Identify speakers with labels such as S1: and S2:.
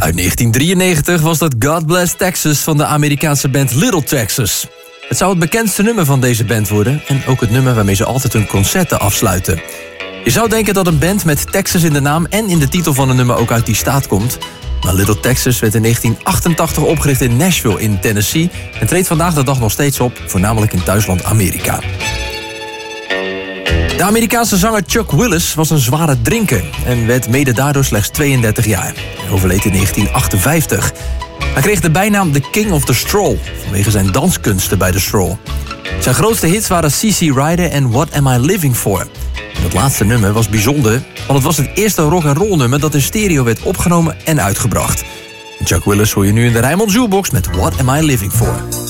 S1: Uit 1993 was dat God Bless Texas van de Amerikaanse band Little Texas. Het zou het bekendste nummer van deze band worden en ook het nummer waarmee ze altijd hun concerten afsluiten. Je zou denken dat een band met Texas in de naam en in de titel van een nummer ook uit die staat komt. Maar Little Texas werd in 1988 opgericht in Nashville in Tennessee en treedt vandaag de dag nog steeds op, voornamelijk in thuisland Amerika. De Amerikaanse zanger Chuck Willis was een zware drinker en werd mede daardoor slechts 32 jaar. Hij overleed in 1958. Hij kreeg de bijnaam The King of the Stroll vanwege zijn danskunsten bij de stroll. Zijn grootste hits waren CC Rider en What Am I Living For? En dat laatste nummer was bijzonder, want het was het eerste rock'n'roll nummer dat in stereo werd opgenomen en uitgebracht. Chuck Willis hoor je nu in de Rijnmond Jukebox met What Am I Living For?